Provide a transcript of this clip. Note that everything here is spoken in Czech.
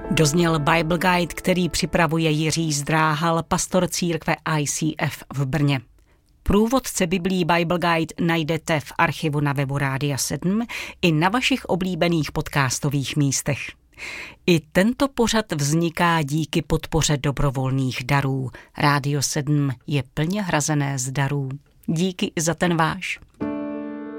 Dozněl Bible Guide, který připravuje Jiří Zdráhal, pastor církve ICF v Brně. Průvodce biblí Bible Guide najdete v archivu na webu Rádia 7 i na vašich oblíbených podcastových místech. I tento pořad vzniká díky podpoře dobrovolných darů. Rádio 7 je plně hrazené z darů. Díky za ten váš.